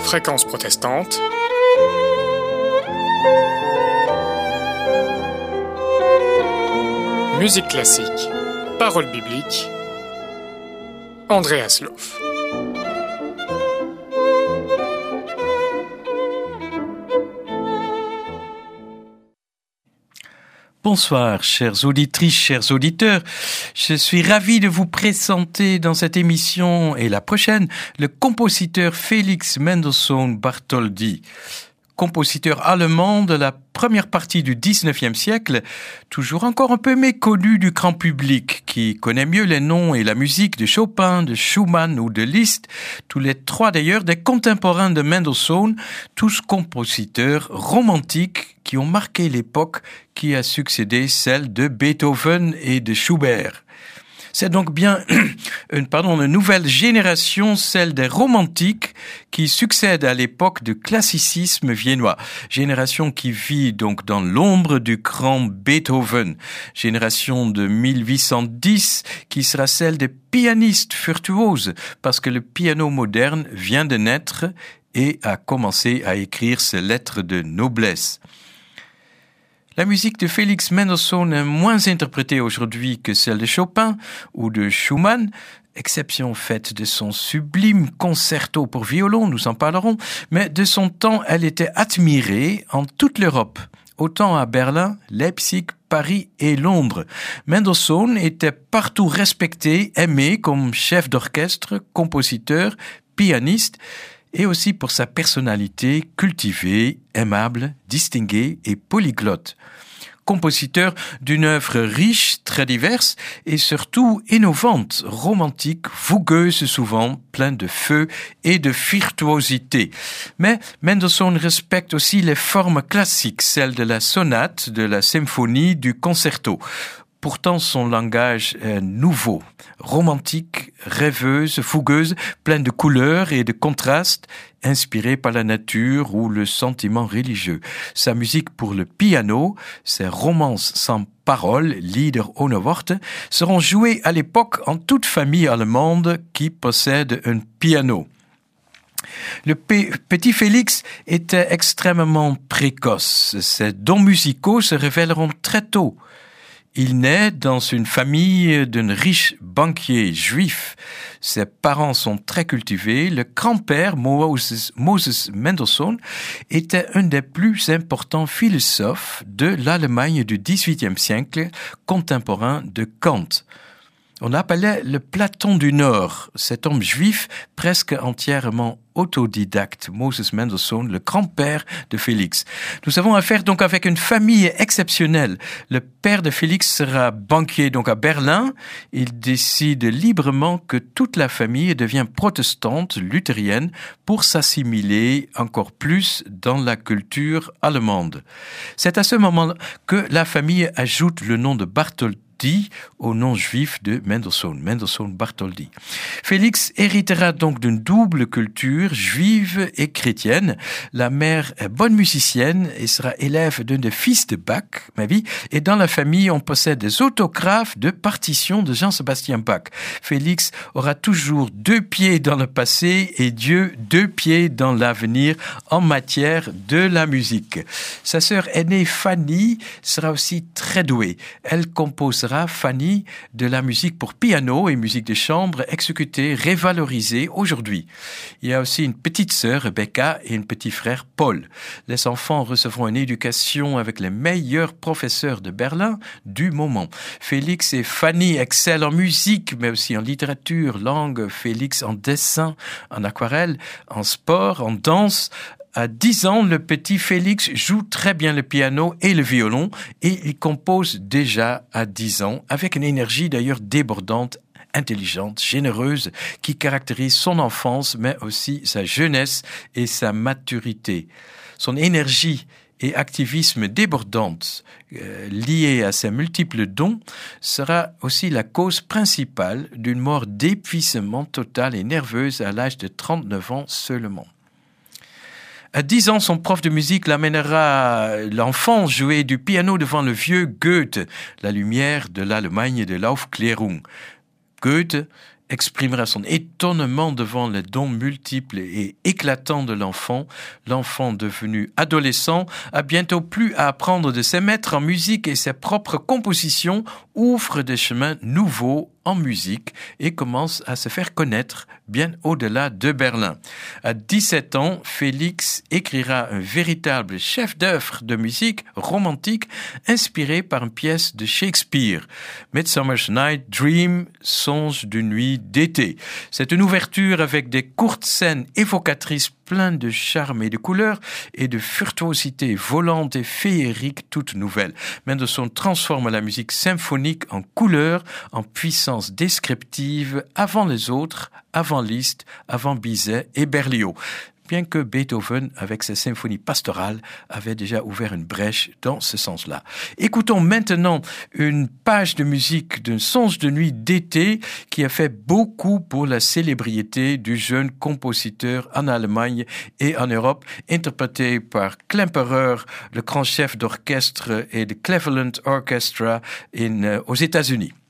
Fréquence protestante. Musique classique. Paroles bibliques. Andreas Loff. Bonsoir, chères auditrices, chers auditeurs. Je suis ravi de vous présenter dans cette émission et la prochaine le compositeur Felix Mendelssohn Bartholdy, compositeur allemand de la première partie du XIXe siècle, toujours encore un peu méconnu du grand public, qui connaît mieux les noms et la musique de Chopin, de Schumann ou de Liszt, tous les trois d'ailleurs des contemporains de Mendelssohn, tous compositeurs romantiques qui ont marqué l'époque qui a succédé celle de Beethoven et de Schubert. C'est donc bien une nouvelle génération, celle des romantiques, qui succède à l'époque du classicisme viennois. Génération qui vit donc dans l'ombre du grand Beethoven. Génération de 1810 qui sera celle des pianistes virtuoses, parce que le piano moderne vient de naître et a commencé à écrire ses lettres de noblesse. La musique de Felix Mendelssohn est moins interprétée aujourd'hui que celle de Chopin ou de Schumann, exception faite de son sublime concerto pour violon, nous en parlerons, mais de son temps, elle était admirée en toute l'Europe, autant à Berlin, Leipzig, Paris et Londres. Mendelssohn était partout respecté, aimé comme chef d'orchestre, compositeur, pianiste, et aussi pour sa personnalité cultivée, aimable, distinguée et polyglotte. Compositeur d'une œuvre riche, très diverse et surtout innovante, romantique, fougueuse souvent, pleine de feu et de virtuosité. Mais Mendelssohn respecte aussi les formes classiques, celles de la sonate, de la symphonie, du concerto. Pourtant, son langage est nouveau, romantique, rêveuse, fougueuse, pleine de couleurs et de contrastes, inspiré par la nature ou le sentiment religieux. Sa musique pour le piano, ses romances sans paroles, Lieder ohne Worte, seront jouées à l'époque en toute famille allemande qui possède un piano. Le petit Félix était extrêmement précoce. Ses dons musicaux se révéleront très tôt. Il naît dans une famille d'un riche banquier juif. Ses parents sont très cultivés. Le grand-père, Moses Mendelssohn, était un des plus importants philosophes de l'Allemagne du XVIIIe siècle, contemporain de Kant. On l'appelait le Platon du Nord, cet homme juif presque entièrement autodidacte, Moses Mendelssohn, le grand-père de Félix. Nous avons affaire donc avec une famille exceptionnelle. Le père de Félix sera banquier donc à Berlin. Il décide librement que toute la famille devient protestante, luthérienne, pour s'assimiler encore plus dans la culture allemande. C'est à ce moment que la famille ajoute le nom de Bartholdy au nom juif de Mendelssohn Bartholdy. Félix héritera donc d'une double culture juive et chrétienne. La mère est bonne musicienne et sera élève d'un des fils de Bach, et dans la famille on possède des autographes de partitions de Jean-Sébastien Bach. Félix aura toujours 2 pieds dans le passé et Dieu 2 pieds dans l'avenir en matière de la musique. Sa sœur aînée Fanny sera aussi très douée. Elle composera Fanny de la musique pour piano et musique de chambre exécutée, révalorisée aujourd'hui. Il y a aussi une petite sœur, Rebecca, et un petit frère, Paul. Les enfants recevront une éducation avec les meilleurs professeurs de Berlin du moment. Félix et Fanny excellent en musique, mais aussi en littérature, langue, Félix en dessin, en aquarelle, en sport, en danse. À 10 ans, le petit Félix joue très bien le piano et le violon et il compose déjà à 10 ans avec une énergie d'ailleurs débordante, intelligente, généreuse qui caractérise son enfance mais aussi sa jeunesse et sa maturité. Son énergie et activisme débordante lié à ses multiples dons sera aussi la cause principale d'une mort d'épuisement total et nerveuse à l'âge de 39 ans seulement. À 10 ans, son prof de musique l'amènera l'enfant jouer du piano devant le vieux Goethe, la lumière de l'Allemagne de l'Aufklärung. Goethe exprimera son étonnement devant les dons multiples et éclatants de l'enfant. L'enfant devenu adolescent a bientôt plus à apprendre de ses maîtres en musique et ses propres compositions ouvrent des chemins nouveaux en musique et commence à se faire connaître bien au-delà de Berlin. À 17 ans, Félix écrira un véritable chef-d'œuvre de musique romantique inspiré par une pièce de Shakespeare, Midsummer's Night Dream, songe de nuit d'été. C'est une ouverture avec des courtes scènes évocatrices pleines de charme et de couleurs et de virtuosité volante et féerique toute nouvelle. Mendelssohn transforme la musique symphonique en couleurs, en puissance descriptive avant les autres, avant Liszt, avant Bizet et Berlioz. Bien que Beethoven, avec ses symphonies pastorales, avait déjà ouvert une brèche dans ce sens-là. Écoutons maintenant une page de musique d'un songe de nuit d'été qui a fait beaucoup pour la célébrité du jeune compositeur en Allemagne et en Europe, interprété par Klemperer, le grand chef d'orchestre et de Cleveland Orchestra aux États-Unis.